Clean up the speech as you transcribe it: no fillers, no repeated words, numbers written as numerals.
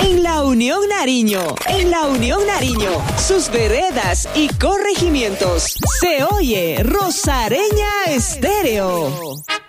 En la Unión Nariño, sus veredas y corregimientos. Se oye Rosareña Estéreo.